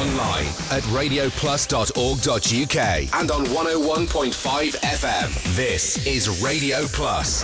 online at radioplus.org.uk and on 101.5 FM. This is Radio Plus.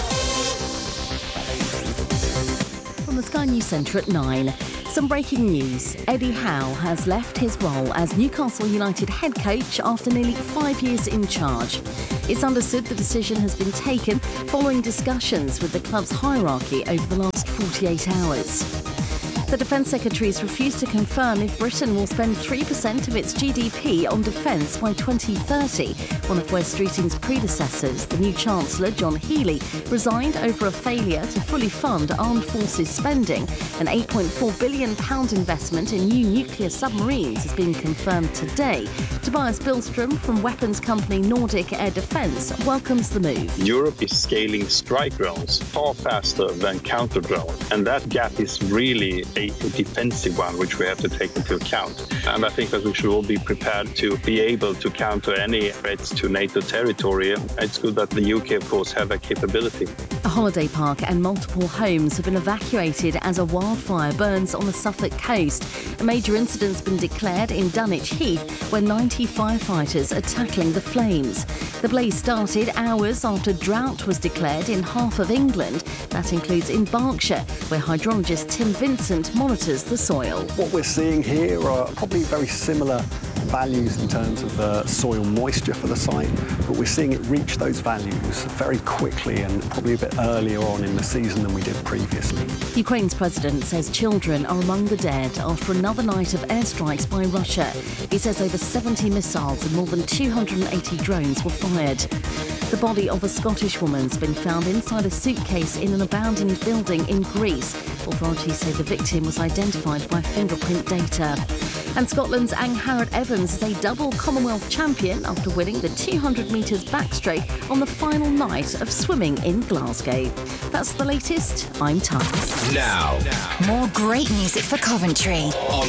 On the Sky News Centre at 9. Some breaking news. Eddie Howe has left his role as Newcastle United head coach after nearly 5 years in charge. It's understood the decision has been taken following discussions with the club's hierarchy over the last 48 hours. The Defence Secretary has refused to confirm if Britain will spend 3% of its GDP on defence by 2030. One of Wes Streeting's predecessors, the new Chancellor, John Healey, resigned over a failure to fully fund armed forces spending. An £8.4 billion investment in new nuclear submarines has been confirmed today. Tobias Billström from weapons company Nordic Air Defence welcomes the move. Europe is scaling strike drones far faster than counter drones, and that gap is really a defensive one, which we have to take into account. And I think that we should all be prepared to be able to counter any threats to NATO territory. It's good that the UK, of course, have that capability. A holiday park and multiple homes have been evacuated as a wildfire burns on the Suffolk coast. A major incident's been declared in Dunwich Heath, where 90 firefighters are tackling the flames. The blaze started hours after drought was declared in half of England. That includes in Berkshire, where hydrologist Tim Vincent monitors the soil. What we're seeing here are probably very similar values in terms of the soil moisture for the site, but we're seeing it reach those values very quickly and probably a bit earlier on in the season than we did previously. Ukraine's president says children are among the dead after another night of airstrikes by Russia. He says over 70 missiles and more than 280 drones were fired. The body of a Scottish woman's been found inside a suitcase in an abandoned building in Greece. Authorities say the victim was identified by fingerprint data. And Scotland's Angharad Evans is a double Commonwealth champion after winning the 200 metres backstroke on the final night of swimming in Glasgow. That's the latest. I'm Tux. Now, more great music for Coventry on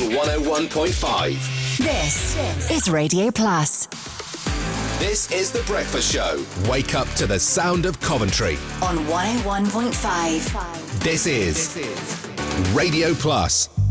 101.5. This is Radio Plus. This is The Breakfast Show. Wake up to the sound of Coventry on 101.5. This is Radio Plus.